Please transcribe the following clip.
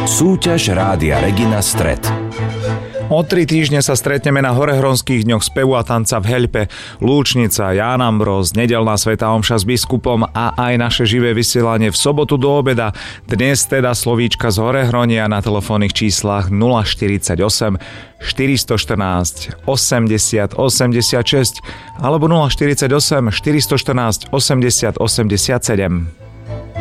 Súťaž Rádia Regina Stret. O 3 týždne sa stretneme na Horehronských dňoch spevu a tanca v Heľpe, Lúčnica, Ján Ambróz, nedeľná svätá omša s biskupom a aj naše živé vysielanie v sobotu do obeda. Dnes teda slovíčka z Horehronia na telefónnych číslach 048 414 80 86 alebo 048 414 80 87.